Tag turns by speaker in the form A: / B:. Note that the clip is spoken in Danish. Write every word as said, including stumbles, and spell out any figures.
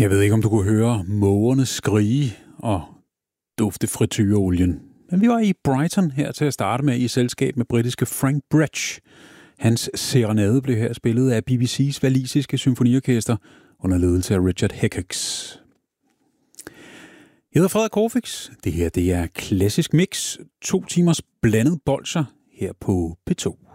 A: Jeg ved ikke, om du kunne høre mågerne skrige og dufte frityreolien. Men vi var i Brighton her til at starte med i selskab med britiske Frank Bretsch. Hans serenade blev her spillet af B B C's walisiske symfoniorkester under ledelse af Richard Hickox. Jeg hedder Frederik Korfix. Det her det er Klassisk Mix. To timers blandet bolsjer her på P to.